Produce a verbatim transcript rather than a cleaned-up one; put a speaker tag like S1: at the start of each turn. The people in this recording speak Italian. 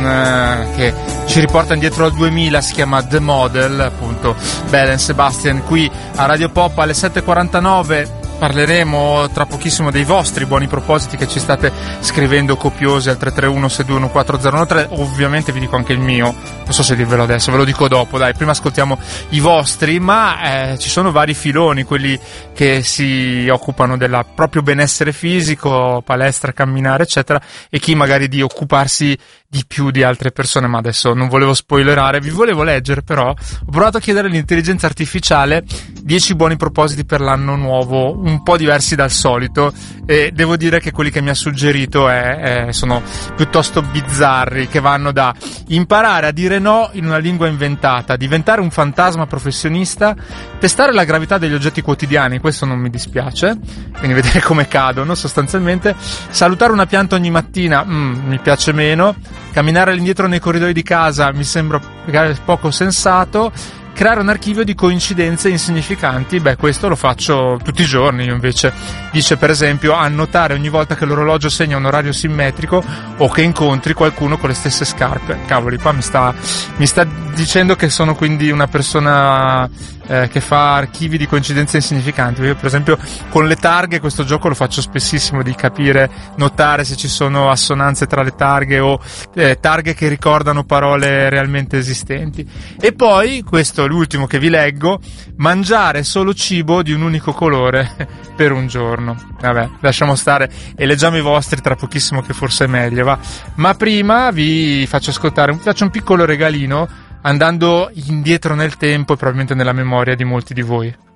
S1: eh, che ci riporta indietro al duemila, si chiama The Model, appunto Belle and Sebastian qui a Radio Pop alle sette e quarantanove. Parleremo tra pochissimo dei vostri buoni propositi che ci state scrivendo copiosi al tre tre uno sei due uno quattro zero uno tre. Ovviamente vi dico anche il mio, non so se dirvelo adesso, ve lo dico dopo, dai, prima ascoltiamo i vostri, ma eh, ci sono vari filoni, quelli che si occupano del proprio benessere fisico, palestra, camminare eccetera, e chi magari di occuparsi di più di altre persone, ma adesso non volevo spoilerare, vi volevo leggere però, ho provato a chiedere all'intelligenza artificiale dieci buoni propositi per l'anno nuovo, un po' diversi dal solito, e devo dire che quelli che mi ha suggerito è, è, sono piuttosto bizzarri, che vanno da imparare a dire no in una lingua inventata, diventare un fantasma professionista, testare la gravità degli oggetti quotidiani, questo non mi dispiace, quindi vedere come cadono sostanzialmente, salutare una pianta ogni mattina, mm, mi piace meno, camminare all'indietro nei corridoi di casa mi sembra poco sensato, creare un archivio di coincidenze insignificanti, beh questo lo faccio tutti i giorni io invece. Dice per esempio annotare ogni volta che l'orologio segna un orario simmetrico o che incontri qualcuno con le stesse scarpe. Cavoli, qua mi sta, mi sta dicendo che sono quindi una persona eh, che fa archivi di coincidenze insignificanti. Io per esempio con le targhe questo gioco lo faccio spessissimo, di capire, notare se ci sono assonanze tra le targhe o eh, targhe che ricordano parole realmente esistenti. E poi, questo è l'ultimo che vi leggo, mangiare solo cibo di un unico colore per un giorno. Vabbè, lasciamo stare e leggiamo i vostri tra pochissimo, che forse è meglio, va. Ma prima vi faccio ascoltare, vi faccio un piccolo regalino andando indietro nel tempo e probabilmente nella memoria di molti di voi.